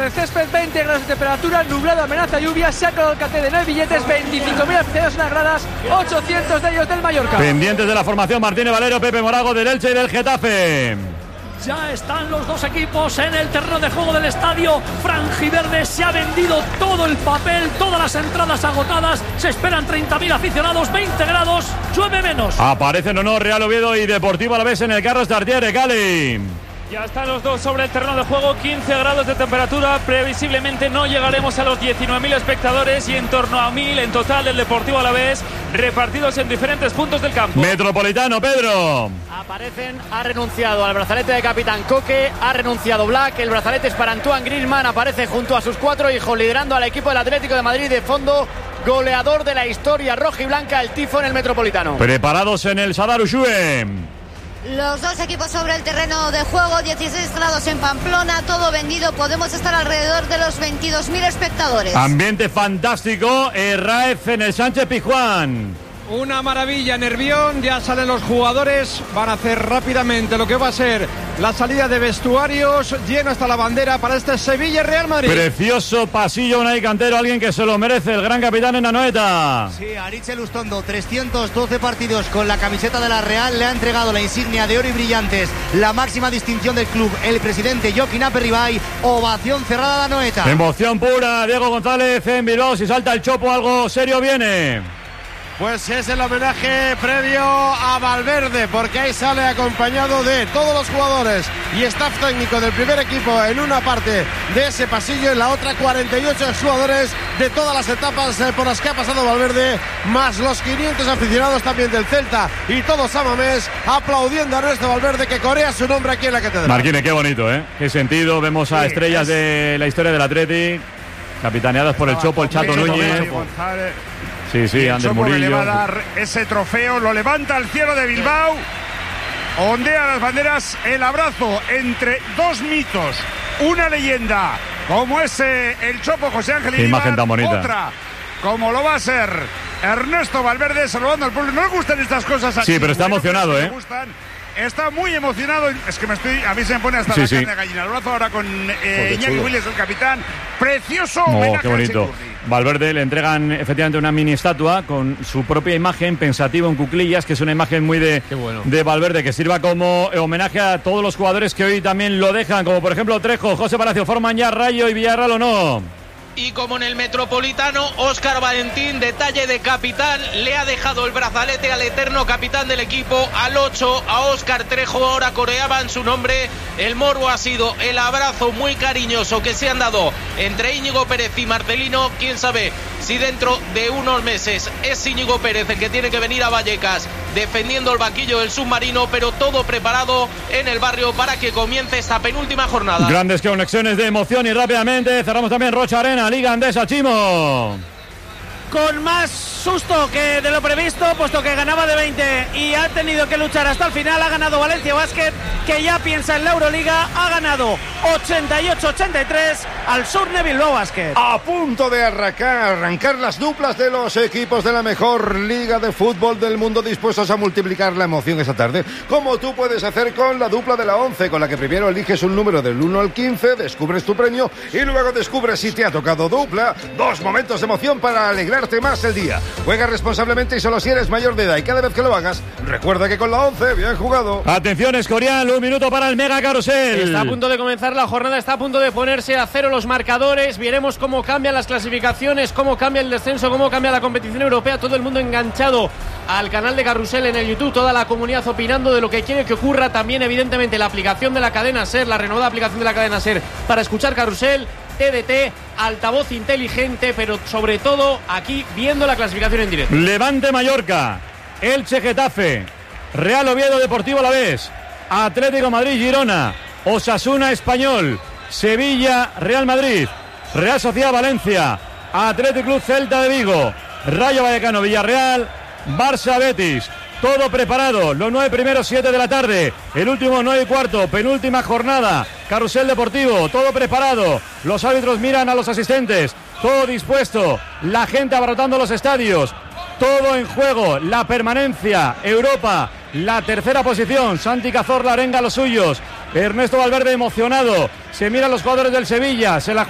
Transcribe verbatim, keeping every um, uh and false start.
el césped, veinte grados de temperatura, nublado, amenaza lluvia, se ha colocado el cartel de no hay billetes, veinticinco mil aficionados en las gradas, ochocientos de ellos del Mallorca. Pendientes de la formación, Martínez Valero, Pepe Morago del Elche y del Getafe. Ya están los dos equipos en el terreno de juego del estadio franjiverde. Se ha vendido todo el papel, todas las entradas agotadas. Se esperan treinta mil aficionados, veinte grados, llueve menos. Aparecen o no Real Oviedo y Deportivo Alavés en el Carlos Tartiere, Cali. Ya están los dos sobre el terreno de juego, quince grados de temperatura, previsiblemente no llegaremos a los diecinueve mil espectadores y en torno a mil en total del Deportivo Alavés, repartidos en diferentes puntos del campo. Metropolitano, Pedro. Aparecen, ha renunciado al brazalete de capitán Coque, ha renunciado Black, el brazalete es para Antoine Griezmann, aparece junto a sus cuatro hijos liderando al equipo del Atlético de Madrid de fondo. Goleador de la historia roja y blanca, el tifo en el Metropolitano. Preparados en el Sadar Ushue. Los dos equipos sobre el terreno de juego, dieciséis grados en Pamplona, todo vendido, podemos estar alrededor de los veintidós mil espectadores. Ambiente fantástico, Raef en el Sánchez Pizjuán. Una maravilla, Nervión, ya salen los jugadores, van a hacer rápidamente lo que va a ser la salida de vestuarios, lleno hasta la bandera para este Sevilla-Real Madrid. Precioso pasillo, Unai Cantero, alguien que se lo merece, el gran capitán en Anoeta. Sí, Aritz Lustondo, trescientos doce partidos con la camiseta de la Real, le ha entregado la insignia de oro y brillantes, la máxima distinción del club, el presidente Joaquín Aperribay, ovación cerrada de Anoeta. Emoción pura, Diego González en Bilbao, si salta el chopo algo serio viene. Pues es el homenaje previo a Valverde, porque ahí sale acompañado de todos los jugadores y staff técnico del primer equipo en una parte de ese pasillo, en la otra cuarenta y ocho jugadores de todas las etapas por las que ha pasado Valverde, más los quinientos aficionados también del Celta y todos a Mamés aplaudiendo a Ernesto Valverde, que corea su nombre aquí en la catedral. Marquine, qué bonito, ¿eh? Qué sentido, vemos a sí, estrellas es... de la historia del Athletic, capitaneadas por el Chopo, el Chato Núñez. Sí, sí, Ander Murillo. Le va a dar ese trofeo, lo levanta al cielo de Bilbao, ondea las banderas, el abrazo entre dos mitos, una leyenda como ese el Chopo José Ángel Qué imagen tan bonita. Otra como lo va a ser Ernesto Valverde saludando al pueblo. No le gustan estas cosas así. Sí, pero está emocionado, ¿eh? Me gustan. Está muy emocionado, es que me estoy, a mí se me pone hasta sí, la sí. carne de gallina. El brazo ahora con eh, Iñaki Williams, el capitán. Precioso oh, homenaje qué bonito. Valverde le entregan efectivamente una mini estatua con su propia imagen, pensativo en cuclillas, que es una imagen muy de, bueno. de Valverde, que sirva como homenaje a todos los jugadores que hoy también lo dejan, como por ejemplo Trejo, José Palacio, forman ya Rayo y Villarreal o no. Y como en el Metropolitano, Óscar Valentín, detalle de capitán, le ha dejado el brazalete al eterno capitán del equipo, al ocho, a Óscar Trejo. Ahora coreaban su nombre. El morbo ha sido el abrazo muy cariñoso que se han dado entre Íñigo Pérez y Marcelino. Quién sabe si dentro de unos meses es Íñigo Pérez el que tiene que venir a Vallecas defendiendo el banquillo del submarino, pero todo preparado en el barrio para que comience esta penúltima jornada. Grandes conexiones de emoción y rápidamente cerramos también Rocha Arena, Liga Andesa, Chimo. Con más susto que de lo previsto, puesto que ganaba de veinte y ha tenido que luchar hasta el final. Ha ganado Valencia Basket, que ya piensa en la Euroliga. Ha ganado ochenta y ocho ochenta y tres al Surne Bilbao Basket. A punto de arrancar, arrancar las duplas de los equipos de la mejor liga de fútbol del mundo, dispuestos a multiplicar la emoción esta tarde, como tú puedes hacer con la dupla de la once, con la que primero eliges un número del uno al quince, descubres tu premio y luego descubres si te ha tocado dupla. Dos momentos de emoción para alegrar más el día. Juega responsablemente y solo si eres mayor de edad, y cada vez que lo hagas, recuerda que con la once, bien jugado. Atención, Escorial, un minuto para el Mega Carrusel. Está a punto de comenzar la jornada, está a punto de ponerse a cero los marcadores. Veremos cómo cambian las clasificaciones, cómo cambia el descenso, cómo cambia la competición europea. Todo el mundo enganchado al canal de Carrusel en el YouTube, toda la comunidad opinando de lo que quiere que ocurra. También, evidentemente, la aplicación de la cadena SER, la renovada aplicación de la cadena SER para escuchar Carrusel. T D T, altavoz inteligente, pero sobre todo aquí viendo la clasificación en directo. Levante Mallorca, Elche Getafe, Real Oviedo Deportivo Alavés, Atlético Madrid Girona, Osasuna Español, Sevilla Real Madrid, Real Sociedad Valencia, Athletic Club Celta de Vigo, Rayo Vallecano Villarreal, Barça Betis. Todo preparado, los nueve primeros, siete de la tarde, el último nueve y cuarto, penúltima jornada, Carrusel Deportivo, todo preparado, los árbitros miran a los asistentes, todo dispuesto, la gente abarrotando los estadios, todo en juego, la permanencia, Europa, la tercera posición, Santi Cazorla arenga a los suyos, Ernesto Valverde emocionado, se miran los jugadores del Sevilla, se la